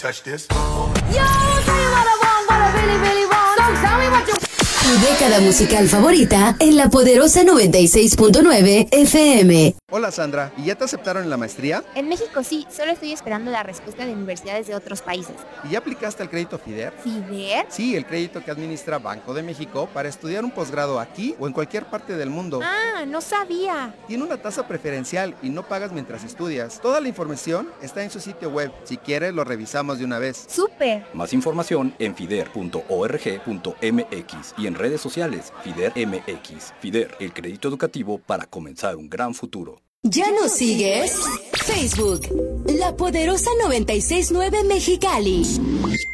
touch this? Tu década musical favorita en la poderosa 96.9 FM. Hola Sandra, ¿y ya te aceptaron en la maestría? En México sí, solo estoy esperando la respuesta de universidades de otros países. ¿Y ya aplicaste al crédito FIDER? ¿FIDER? Sí, el crédito que administra Banco de México para estudiar un posgrado aquí o en cualquier parte del mundo. Ah, no sabía. Tiene una tasa preferencial y no pagas mientras estudias. Toda la información está en su sitio web. Si quieres, lo revisamos de una vez. ¡Súper! Más información en fider.org.mx y en redes sociales FIDER MX. FIDER, el crédito educativo para comenzar un gran futuro. ¿Ya nos sigues? Facebook, La Poderosa 96.9 Mexicali.